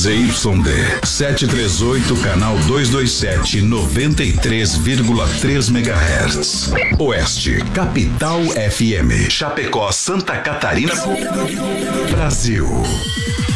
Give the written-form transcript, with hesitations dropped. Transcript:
ZYD 738, canal 227, 93,3 MHz. Oeste, Capital FM. Chapecó, Santa Catarina, Brasil.